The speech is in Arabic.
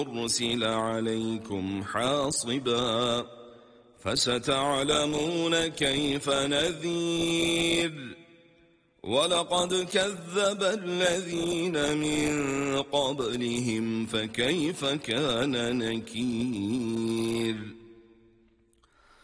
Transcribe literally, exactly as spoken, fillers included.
أرسل عليكم حاصبا فستعلمون كيف نذير ولقد كذب الذين من قبلهم فكيف كان نكير